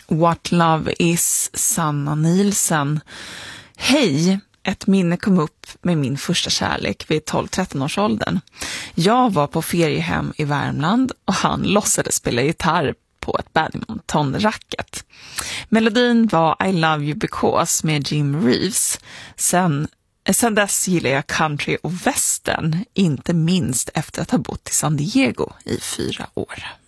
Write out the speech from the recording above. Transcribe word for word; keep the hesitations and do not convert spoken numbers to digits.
What Love Is, Sanna Nielsen. Hej, ett minne kom upp med min första kärlek vid tolv tretton års åldern. Jag var på feriehem i Värmland och han låtsades spela gitarr på ett badmintonracket. Melodin var I Love You Because med Jim Reeves. Sen, sen dess gillar jag country och western, inte minst efter att ha bott i San Diego i fyra år.